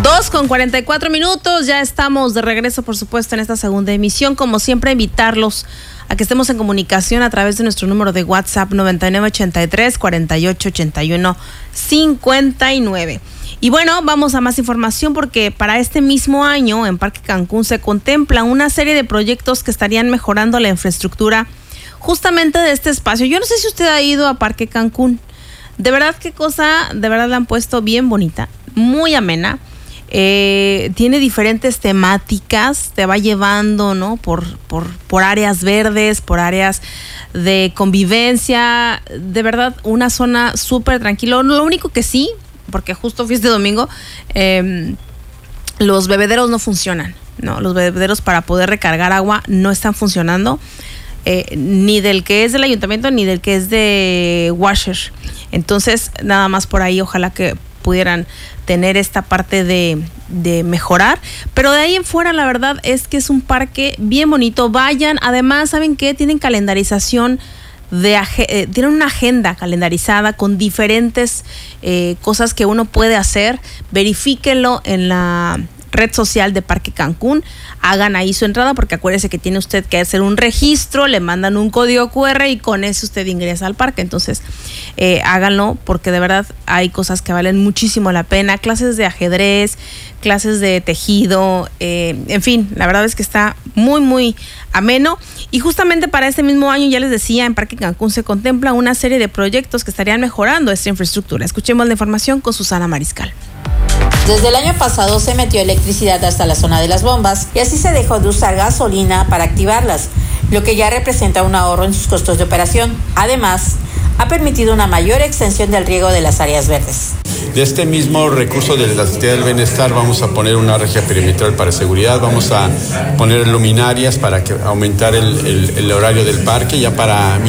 2:44, ya estamos de regreso, por supuesto, en esta segunda emisión. Como siempre, invitarlos a que estemos en comunicación a través de nuestro número de WhatsApp 9983-4881-59. Y bueno, vamos a más información porque para este mismo año en Parque Cancún se contempla una serie de proyectos que estarían mejorando la infraestructura justamente de este espacio. Yo no sé si usted ha ido a Parque Cancún. De verdad, qué cosa, de verdad la han puesto bien bonita, muy amena. Tiene diferentes temáticas, te va llevando, ¿no? por áreas verdes, por áreas de convivencia, de verdad una zona súper tranquila. Lo único que sí, porque justo fui este domingo, los bebederos no funcionan, ¿no? Los bebederos para poder recargar agua no están funcionando, ni del que es del ayuntamiento ni del que es de Washer. Entonces, nada más por ahí, ojalá que pudieran tener esta parte de mejorar, pero de ahí en fuera la verdad es que es un parque bien bonito. Vayan, además, ¿saben qué? Tienen calendarización, tienen una agenda calendarizada con diferentes cosas que uno puede hacer. Verifíquenlo en la red social de Parque Cancún, hagan ahí su entrada, porque acuérdese que tiene usted que hacer un registro, le mandan un código QR y con eso usted ingresa al parque. Entonces háganlo, porque de verdad hay cosas que valen muchísimo la pena, clases de ajedrez, clases de tejido, en fin, la verdad es que está muy muy ameno. Y justamente para este mismo año, ya les decía, en Parque Cancún se contempla una serie de proyectos que estarían mejorando esta infraestructura. Escuchemos la información con Susana Mariscal. Desde el año pasado se metió electricidad hasta la zona de las bombas y así se dejó de usar gasolina para activarlas, lo que ya representa un ahorro en sus costos de operación. Además, ha permitido una mayor extensión del riego de las áreas verdes. De este mismo recurso de la Secretaría del Bienestar vamos a poner una reja perimetral para seguridad, vamos a poner luminarias para aumentar el horario del parque, ya para